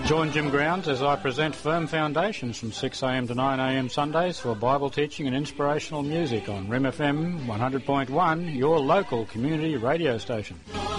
Join Jim Grounds as I present Firm Foundations from 6am to 9am Sundays for Bible teaching and inspirational music on RIM FM 100.1, your local community radio station.